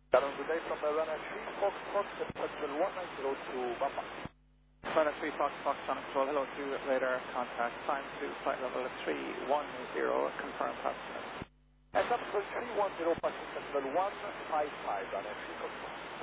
Sharon, good day from runner 3 Fox Fox, Central 1902, Papa. Runner 3 Fox Fox on control, hello to radar, contact, time to flight level 310, confirm passenger. And up to 310, passing Central 155, runner 3 Fox Fox.